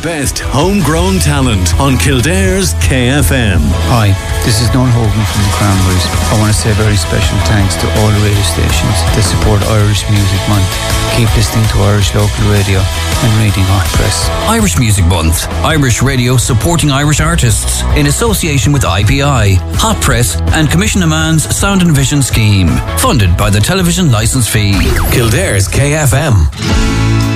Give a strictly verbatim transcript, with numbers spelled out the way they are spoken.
best homegrown talent on Kildare's K F M. Hi, this is Noel Hogan from the Cranberries. I want to say a very special thanks to all the radio stations that support Irish Music Month. Keep listening to Irish local radio and reading Hot Press. Irish Music Month. Irish radio supporting Irish artists in association with I P I, Hot Press and Commissioner Mann's Sound and Vision Scheme, funded by the television licence fee. Kildare's K F M.